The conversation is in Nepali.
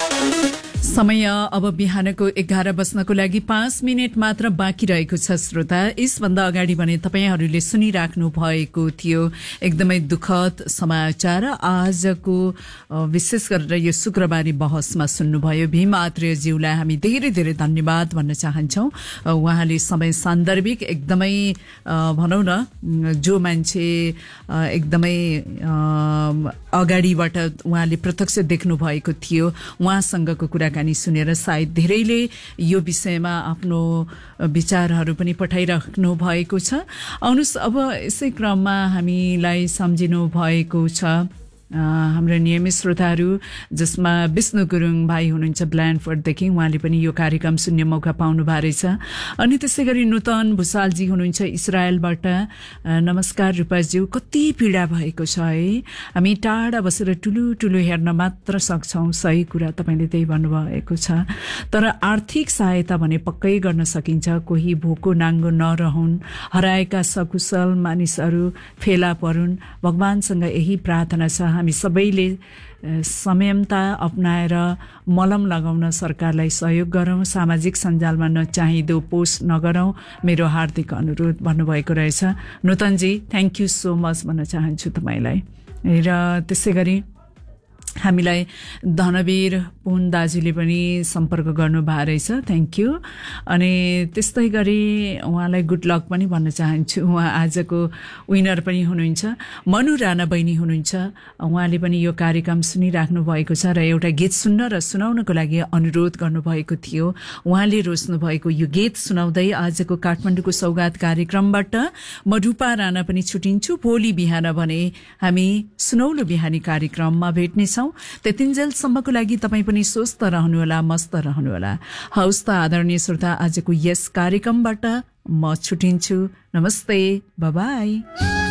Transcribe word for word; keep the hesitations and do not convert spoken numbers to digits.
समय अब बिहानको एघार बज्नको लागि पाँच मिनट मात्र बाँकी रहेको छ श्रोता। यसभन्दा अगाडि भने तपाईहरूले सुनिराख्नु भएको थियो एकदमै दुखद समाचार। आजको विशेष गरेर यो शुक्रबारी बहसमा सुन्नुभयो भीम आत्रेयज्यूलाई हामी धेरै धेरै धन्यवाद भन्न चाहन्छौं। उहाँले समय सान्दर्भिक एकदमै भनौं न जो मान्छे एकदमै अगाडिबाट उहाँले प्रत्यक्ष देख्नु भएको थियो उहाँसँगको कुराकानी सुनेर सायद धेरैले यो विषयमा आफ्नो विचारहरू पनि पठाइराख्नु भएको छ। आउनुस् अब यसै क्रममा हामीलाई सम्झिनु भएको छ हाम्रो नियमित श्रोताहरू जसमा विष्णु गुरुङ भाइ हुनुहुन्छ ब्ल्यान्डफोर्डदेखि, उहाँले पनि यो कार्यक्रम सुन्ने मौका पाउनु भएको रहेछ। अनि त्यसै गरी नूतन भुसालजी हुनुहुन्छ इजरायलबाट, नमस्कार रूपाज्यू, कति पीडा भएको छ है, हामी टाढा बसेर ठुलो ठुलो हेर्न मात्र सक्छौं। सही कुरा तपाईले त्यही भन्नुभएको छ, तर आर्थिक सहायता भने पक्कै गर्न सकिन्छ। कोही भोको नाङ्गो नरहुन्, हराएका सकुशल मानिसहरू फेला परुन्, भगवानसँग यही प्रार्थना छ। हामी सबैले संयमता अपनाएर मलम लगाउन सरकारलाई सहयोग गरौं, सामाजिक सञ्जालमा नचाहिँदो पोस्ट नगरौं, मेरो हार्दिक अनुरोध भन्नुभएको रहेछ। नूतनजी थ्याङ्क यू सो मच भन्न चाहन्छु तपाईलाई। र त्यसै गरी हामीलाई धनवीर पुन दाजुले पनि सम्पर्क गर्नु भएको रहेछ, थ्याङ्क यू। अनि त्यस्तै गरी उहाँलाई गुड लक पनि भन्न चाहन्छु। उहाँ आजको विनर पनि हुनुहुन्छ। मनु राणा बहिनी हुनुहुन्छ, उहाँले पनि यो कार्यक्रम सुनिराख्नु भएको छ र एउटा गीत सुन्न र सुनाउनको लागि अनुरोध गर्नुभएको थियो। उहाँले रोज्नु भएको यो गीत सुनाउँदै आजको काठमाडौँको सौगात कार्यक्रमबाट म रूपा राणा पनि छुटिन्छु। भोलि बिहान भने हामी सुनौलो बिहानी कार्यक्रममा भेट्नेछौँ। त्यतिन्जेलसम्मको लागि तपाईँ पनि स्वस्थ रहनुहोला, मस्त रहनुहोला। हवस् त आदरणीय श्रोता, आजको यस कार्यक्रमबाट म छुटिन्छु। नमस्ते, बाय बाय।